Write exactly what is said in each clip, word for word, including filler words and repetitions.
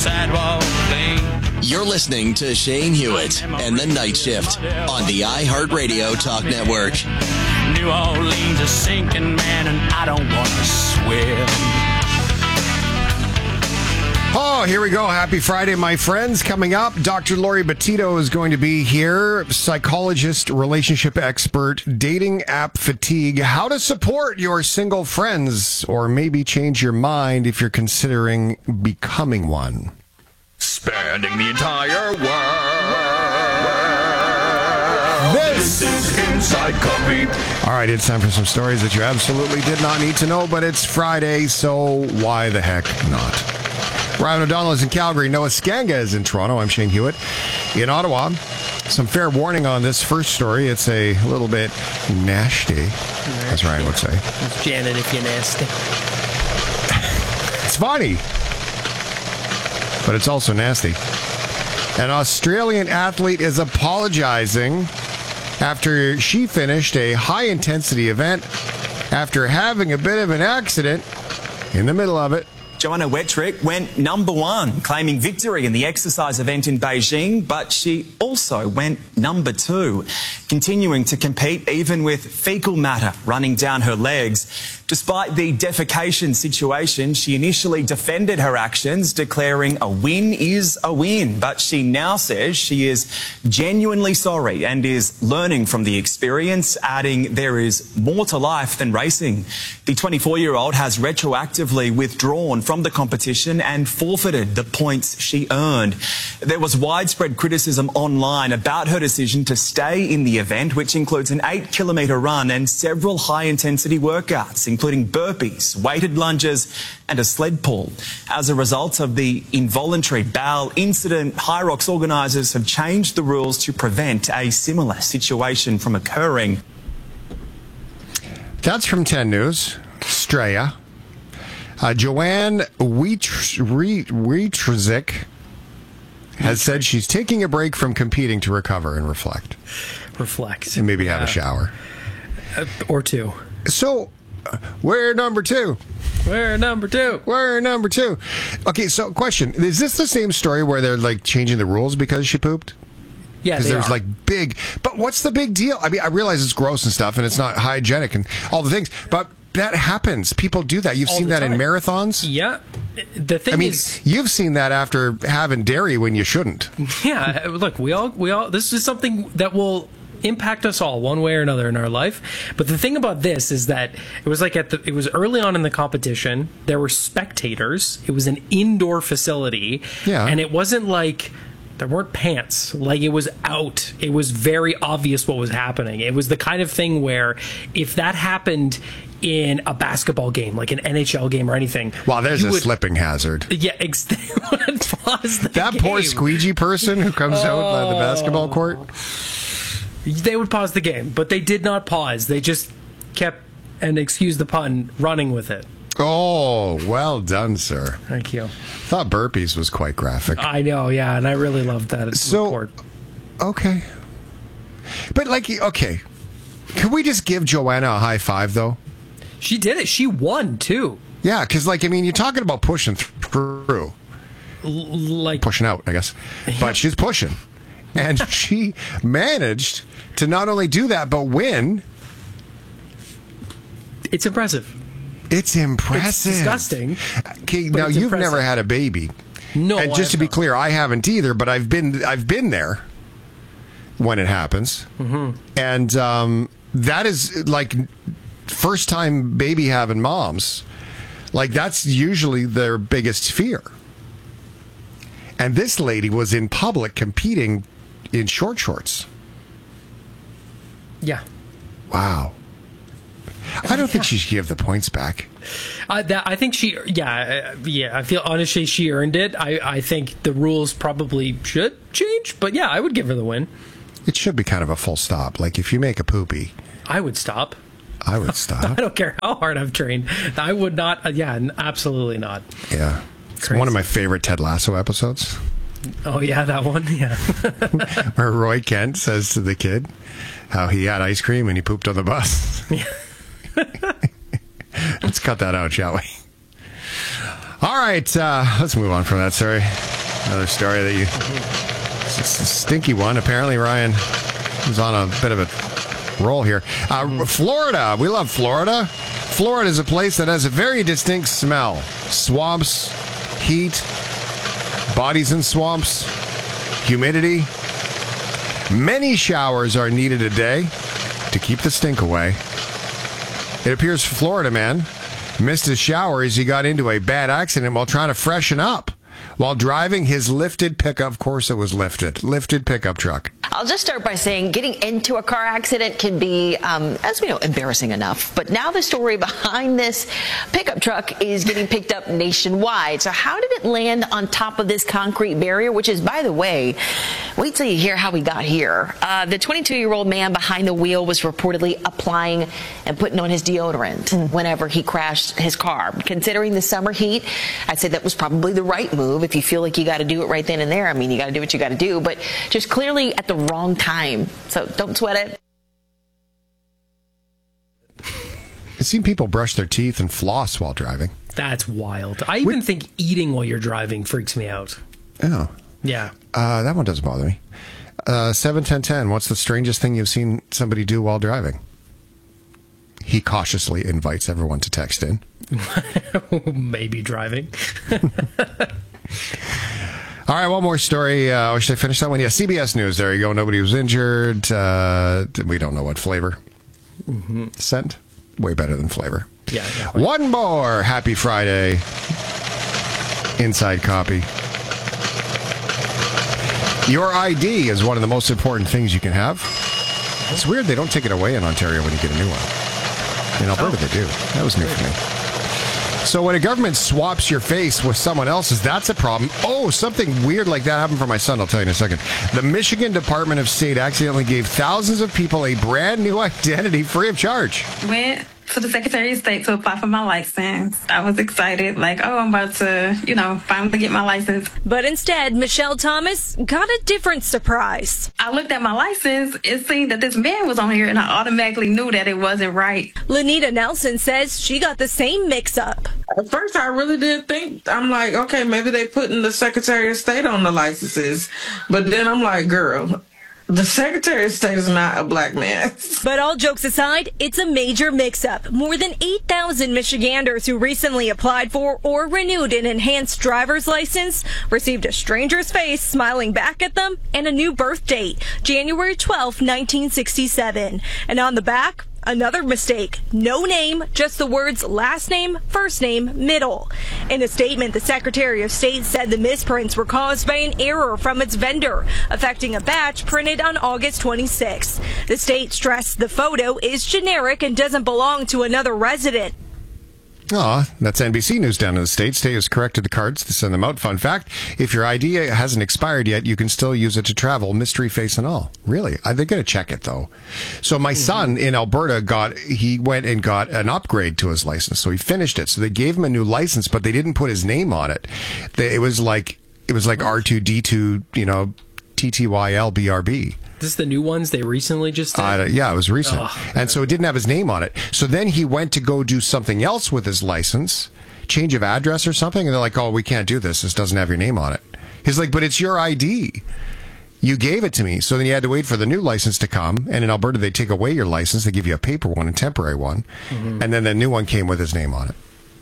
sidewalk clean. You're listening to Shane Hewitt and the Night Shift on the iHeartRadio Talk Network. New Orleans is sinking, man, and I don't want to swim. Oh, here we go. Happy Friday, my friends. Coming up, Doctor Lori Betito is going to be here, psychologist, relationship expert, dating app fatigue, how to support your single friends, or maybe change your mind if you're considering becoming one. Spanning the entire world. This, this is Inside Copy. All right, it's time for some stories that you absolutely did not need to know, but it's Friday, so why the heck not? Ryan O'Donnell is in Calgary. Noah Skanga is in Toronto. I'm Shane Hewitt in Ottawa. Some fair warning on this first story. It's a little bit nasty, as Ryan would say. It's Janet if you're nasty. It's funny, but it's also nasty. An Australian athlete is apologizing after she finished a high-intensity event after having a bit of an accident in the middle of it. Joanna Wettrick went number one, claiming victory in the exercise event in Beijing, but she also went number two, continuing to compete even with fecal matter running down her legs. Despite the defecation situation, she initially defended her actions, declaring a win is a win. But she now says she is genuinely sorry and is learning from the experience, adding there is more to life than racing. The twenty-four-year-old has retroactively withdrawn from the competition and forfeited the points she earned. There was widespread criticism online about her decision to stay in the event, which includes an eight-kilometre run and several high-intensity workouts, including burpees, weighted lunges and a sled pull. As a result of the involuntary bowel incident, Hyrox organisers have changed the rules to prevent a similar situation from occurring. That's from ten News. Straya. Uh, Joanne Wietrzyk has said she's taking a break from competing to recover and reflect. Reflect. And maybe have uh, a shower. Uh, or two. So, uh, we're number two. We're number two. We're number two. Okay, so question. Is this the same story where they're like changing the rules because she pooped? Yeah, because there's are. like big... But what's the big deal? I mean, I realize it's gross and stuff and it's not hygienic and all the things, but... That happens. People do that. You've All seen that time. in marathons? Yeah. The thing I mean, is, you've seen that after having dairy when you shouldn't. Yeah. Look, we all, we all, this is something that will impact us all one way or another in our life. But the thing about this is that it was like at the, it was early on in the competition. There were spectators. It was an indoor facility. Yeah. And it wasn't like, there weren't pants. Like, it was out. It was very obvious what was happening. It was the kind of thing where if that happened in a basketball game, like an N H L game or anything. Wow, there's you a would, slipping hazard. Yeah, ex- pause the that game. poor squeegee person who comes oh. out by the basketball court. They would pause the game, but they did not pause. They just kept, and excuse the pun, running with it. Oh, well done, sir. Thank you. Thought burpees was quite graphic. I know, yeah, and I really loved that so, report. Okay. But, like, okay. Can we just give Joanna a high five, though? She did it. She won, too. Yeah, because, like, I mean, you're talking about pushing through. L- like Pushing out, I guess. Yeah. But she's pushing. And she managed to not only do that, but win. It's impressive. It's impressive. It's disgusting. Okay, now, it's you've impressive. never had a baby. No, and just I to be not. clear, I haven't either, but I've been I've been there when it happens. Mm-hmm. And um, that is, like, first time baby having moms. Like, that's usually their biggest fear. And this lady was in public competing in short shorts. Yeah. Wow. I don't think she should give the points back. Uh, that, I think she, yeah, uh, yeah. I feel honestly she earned it. I, I think the rules probably should change, but yeah, I would give her the win. It should be kind of a full stop. Like, if you make a poopy, I would stop. I would stop. I don't care how hard I've trained. I would not. Uh, yeah, n- absolutely not. Yeah. It's Crazy. one of my favorite Ted Lasso episodes. Oh, yeah, that one. Yeah. Where Roy Kent says to the kid how he had ice cream and he pooped on the bus. Yeah. Let's cut that out, shall we? All right, uh, let's move on from that story. Another story that you... It's a stinky one. Apparently, Ryan was on a bit of a roll here. Uh, Florida. We love Florida. Florida is a place that has a very distinct smell. Swamps, heat, bodies in swamps, humidity. Many showers are needed a day to keep the stink away. It appears Florida man missed his shower as he got into a bad accident while trying to freshen up while driving his lifted pickup. Of course it was lifted. Lifted pickup truck. I'll just start by saying getting into a car accident can be, um, as we know, embarrassing enough. But now the story behind this pickup truck is getting picked up nationwide. So how did it land on top of this concrete barrier, which is, by the way, wait till you hear how we got here. Uh, the twenty-two-year-old man behind the wheel was reportedly applying and putting on his deodorant mm. whenever he crashed his car. Considering the summer heat, I'd say that was probably the right move. If you feel like you got to do it right then and there, I mean, you got to do what you got to do. But just clearly at the wrong time. So don't sweat it. I've seen people brush their teeth and floss while driving. That's wild. I even Wait. think eating while you're driving freaks me out. Oh. Yeah. Uh, that one doesn't bother me. Uh, seven ten ten, what's the strangest thing you've seen somebody do while driving? He cautiously invites everyone to text in. Maybe driving. All right, one more story. Uh, or should I finish that one? Yeah, C B S News. There you go. Nobody was injured. Uh, we don't know what flavor. Mm-hmm. Scent? Way better than flavor. Yeah. yeah one more. Happy Friday. Inside copy. Your I D is one of the most important things you can have. It's weird they don't take it away in Ontario when you get a new one. In Alberta, oh. they do. That was new for me. So when a government swaps your face with someone else's, that's a problem. Oh, something weird like that happened for my son. I'll tell you in a second. The Michigan Department of State accidentally gave thousands of people a brand new identity free of charge. Went to the Secretary of State to apply for my license. I was excited, like, oh, I'm about to, you know, finally get my license. But instead, Michelle Thomas got a different surprise. I looked at my license and seen that this man was on here, and I automatically knew that it wasn't right. Lanita Nelson says she got the same mix-up. At first, I really did think, I'm like, okay, maybe they putting the Secretary of State on the licenses. But then I'm like, girl, the Secretary of State is not a black man. But all jokes aside, it's a major mix-up. More than eight thousand Michiganders who recently applied for or renewed an enhanced driver's license received a stranger's face smiling back at them and a new birth date, January twelfth, nineteen sixty-seven. And on the back, another mistake. No name, just the words last name, first name, middle. In a statement, the Secretary of State said the misprints were caused by an error from its vendor, affecting a batch printed on August twenty-sixth. The state stressed the photo is generic and doesn't belong to another resident. Aw, that's N B C News down in the States. State has corrected the cards to send them out. Fun fact, if your I D hasn't expired yet, you can still use it to travel, mystery face and all. Really? They're going to check it, though. So my mm-hmm. son in Alberta got, he went and got an upgrade to his license. So he finished it. So they gave him a new license, but they didn't put his name on it. It was like, it was like R two D two, you know, T T Y L B R B. This is the new ones they recently just did? Uh, yeah, it was recent. Oh, and so it didn't have his name on it. So then he went to go do something else with his license, change of address or something, and they're like, oh, we can't do this. This doesn't have your name on it. He's like, but it's your I D. You gave it to me. So then you had to wait for the new license to come. And in Alberta, they take away your license. They give you a paper one, a temporary one. Mm-hmm. And then the new one came with his name on it.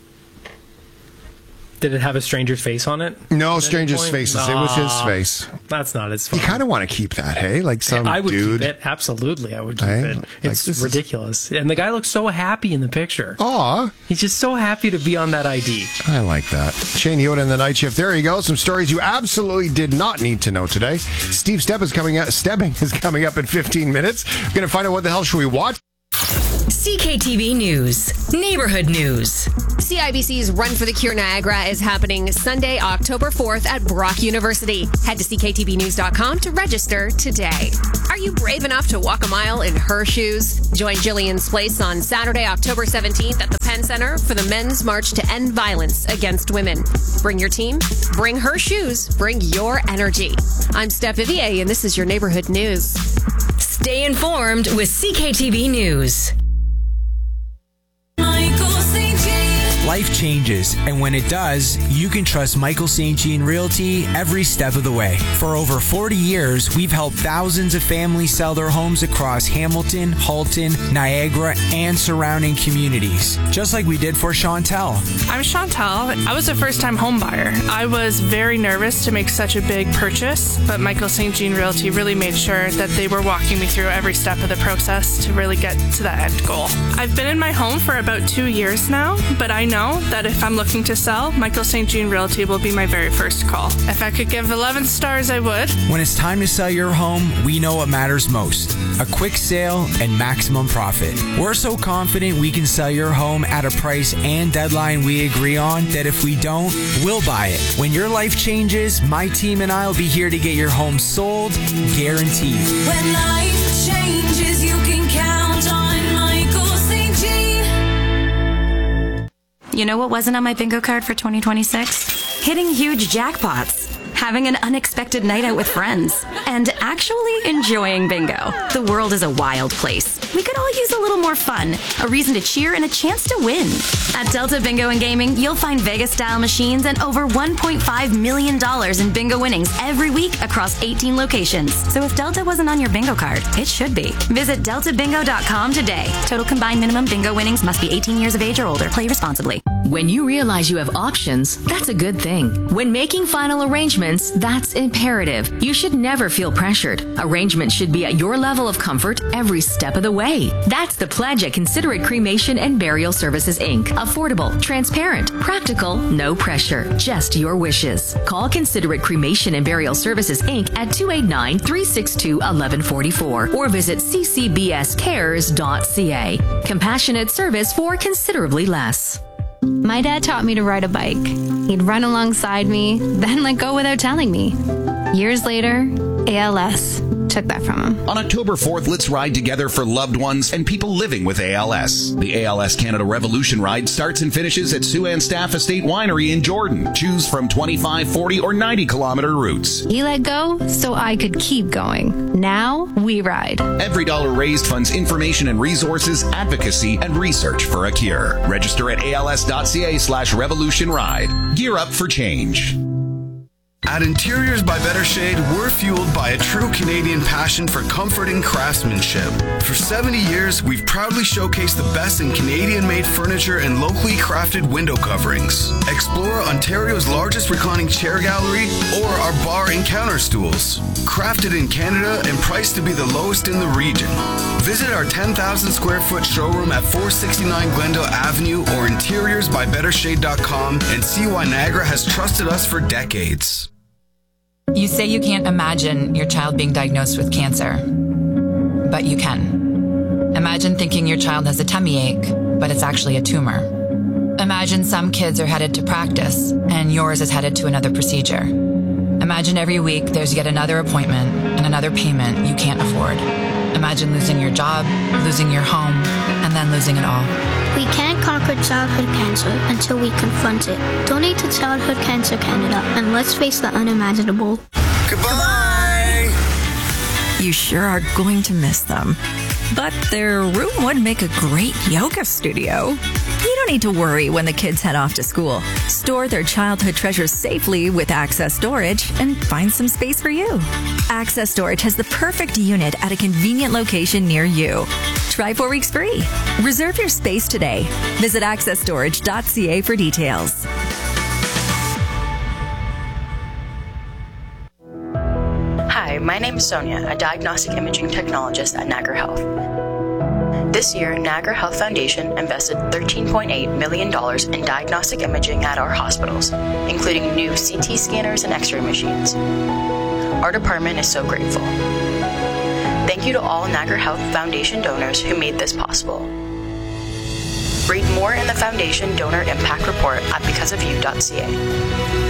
Did it have a stranger's face on it? No stranger's faces. It was his face. That's not his fault. You kind of want to keep that, hey? Like some I would dude. keep it. Absolutely, I would keep hey? it. It's like, ridiculous. Is... And the guy looks so happy in the picture. Aw. He's just so happy to be on that I D. I like that. Shane Hewitt in the night shift. There you go. Some stories you absolutely did not need to know today. Steve Stepp is coming up. Stebbing is coming up in fifteen minutes. We're going to find out what the hell should we watch. C K T V News, Neighborhood News. C I B C's Run for the Cure Niagara is happening Sunday, October fourth at Brock University. Head to C K T V news dot com to register today. Are you brave enough to walk a mile in her shoes? Join Jillian's Place on Saturday, October seventeenth at the Penn Center for the Men's March to End Violence Against Women. Bring your team, bring her shoes, bring your energy. I'm Steph Vivier, and this is your Neighborhood News. Stay informed with C K T V News. life changes, and when it does, you can trust Michael Saint Jean Realty every step of the way. For over forty years, we've helped thousands of families sell their homes across Hamilton, Halton, Niagara, and surrounding communities, just like we did for Chantel. I'm Chantel. I was a first-time home buyer. I was very nervous to make such a big purchase, but Michael Saint Jean Realty really made sure that they were walking me through every step of the process to really get to that end goal. I've been in my home for about two years now, but I know that if I'm looking to sell, Michael Saint Jean Realty will be my very first call. If I could give eleven stars, I would. When it's time to sell your home, we know what matters most: a quick sale and maximum profit. We're so confident we can sell your home at a price and deadline we agree on that if we don't, we'll buy it. When your life changes, my team and I will be here to get your home sold, guaranteed. When life changes, you can count on Michael Saint Jean. You know what wasn't on my bingo card for twenty twenty-six? Hitting huge jackpots, having an unexpected night out with friends, and actually enjoying bingo. The world is a wild place. We could all use a little more fun, a reason to cheer, and a chance to win. At Delta Bingo and Gaming, you'll find Vegas-style machines and over one point five million dollars in bingo winnings every week across eighteen locations. So if Delta wasn't on your bingo card, it should be. Visit delta bingo dot com today. Total combined minimum bingo winnings must be eighteen years of age or older. Play responsibly. When you realize you have options, that's a good thing. When making final arrangements, that's imperative. You should never feel pressured. Arrangements should be at your level of comfort every step of the way. That's the pledge at Considerate Cremation and Burial Services, Incorporated. Affordable, transparent, practical, no pressure, just your wishes. Call Considerate Cremation and Burial Services, Incorporated at two eight nine, three six two, one one four four or visit c c b s cares dot c a. Compassionate service for considerably less. My dad taught me to ride a bike. He'd run alongside me, then let go without telling me. Years later, A L S took that from him. On October fourth, let's ride together for loved ones and people living with A L S. The A L S Canada Revolution Ride starts and finishes at Sue Ann Staff Estate Winery in Jordan. Choose from twenty-five, forty, or ninety kilometer routes. He let go so I could keep going. Now we ride. Every dollar raised funds information and resources, advocacy, and research for a cure. Register at A L S dot c a slash revolution ride. Gear up for change. At Interiors by Better Shade, we're fueled by a true Canadian passion for comfort and craftsmanship. For seventy years, we've proudly showcased the best in Canadian-made furniture and locally crafted window coverings. Explore Ontario's largest reclining chair gallery or our bar and counter stools. Crafted in Canada and priced to be the lowest in the region. Visit our ten thousand square foot showroom at four sixty-nine Glendale Avenue or interiors by better shade dot com and see why Niagara has trusted us for decades. You say you can't imagine your child being diagnosed with cancer, but you can. Imagine thinking your child has a tummy ache, but it's actually a tumor. Imagine some kids are headed to practice, and yours is headed to another procedure. Imagine every week there's yet another appointment and another payment you can't afford. Imagine losing your job, losing your home, and then losing it all. We can't conquer childhood cancer until we confront it. Donate to Childhood Cancer Canada and let's face the unimaginable. Goodbye! You sure are going to miss them. But their room would make a great yoga studio. You don't need to worry when the kids head off to school. Store their childhood treasures safely with Access Storage and find some space for you. Access Storage has the perfect unit at a convenient location near you. Try four weeks free. Reserve your space today. Visit access storage dot c a for details. Hi, my name is Sonia, a diagnostic imaging technologist at Niagara Health. This year, Niagara Health Foundation invested thirteen point eight million dollars in diagnostic imaging at our hospitals, including new C T scanners and X-ray machines. Our department is so grateful. Thank you to all Niagara Health Foundation donors who made this possible. Read more in the Foundation Donor Impact Report at because of you dot c a.